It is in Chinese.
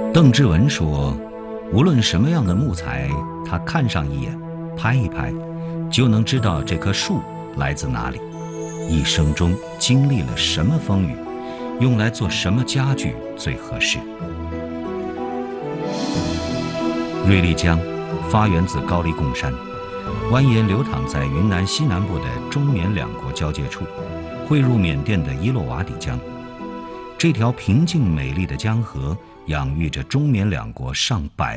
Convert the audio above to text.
邓志文说，无论什么样的木材，他看上一眼，拍一拍，就能知道这棵树来自哪里，一生中经历了什么风雨，用来做什么家具最合适。瑞丽江发源自高黎贡山，蜿蜒流淌在云南西南部的中缅两国交界处，汇入缅甸的伊洛瓦底江。这条平静美丽的江河养育着中缅两国上百